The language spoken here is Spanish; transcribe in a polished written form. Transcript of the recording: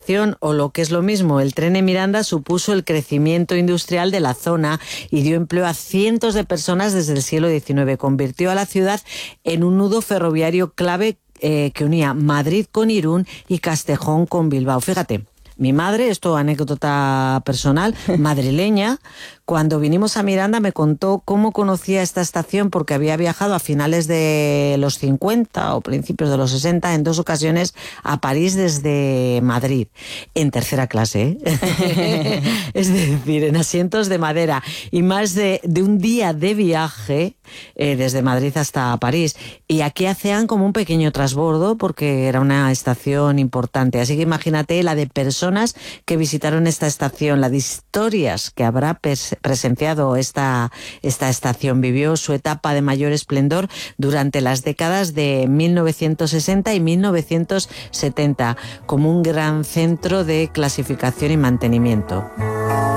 estación, o lo que es lo mismo, el tren en Miranda supuso el crecimiento industrial de la zona y dio empleo a cientos de personas desde el siglo XIX. Convirtió a la ciudad en un nudo ferroviario clave que unía Madrid con Irún y Castejón con Bilbao. Fíjate, mi madre, esto anécdota personal, madrileña, cuando vinimos a Miranda me contó cómo conocía esta estación porque había viajado a finales de los 50 o principios de los 60 en 2 ocasiones a París desde Madrid, en tercera clase, ¿eh? Es decir, en asientos de madera, y más de un día de viaje desde Madrid hasta París. Y aquí hacían como un pequeño transbordo porque era una estación importante. Así que imagínate la de personas que visitaron esta estación, la de historias que habrá presenciado esta estación. Vivió su etapa de mayor esplendor durante las décadas de 1960 y 1970 como un gran centro de clasificación y mantenimiento.